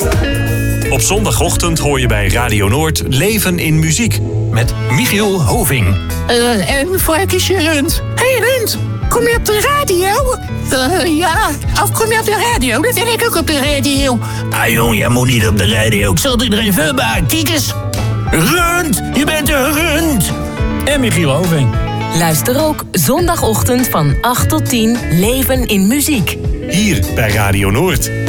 Op zondagochtend hoor je bij Radio Noord Leven in Muziek met Michiel Hoving. Varkensje Rund. Hey Rund, kom je op de radio? Ja, of kom je op de radio? Dat wil ik ook op de radio. Ah jong, jij moet niet op de radio. Ik zal het iedereen vulbaar. Kijk eens. Rund, je bent een rund. En Michiel Hoving. Luister ook zondagochtend van 8 tot 10 Leven in Muziek. Hier bij Radio Noord.